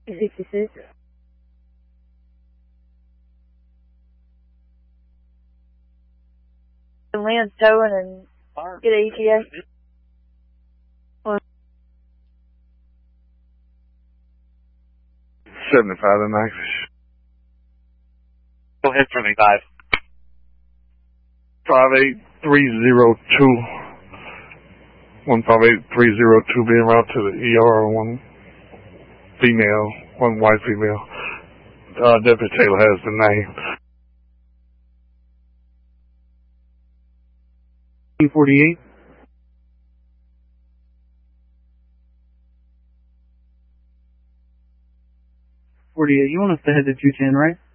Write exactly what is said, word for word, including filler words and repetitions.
sixty-six. Land's towing and get an E T A. seventy-five and max. Go ahead for me, five. five eight three zero two. one five eight three zero two being routed to the E R. One female, one white female. Uh, Deputy Taylor has the name. forty-eight. forty-eight, you want us to head to two ten, right?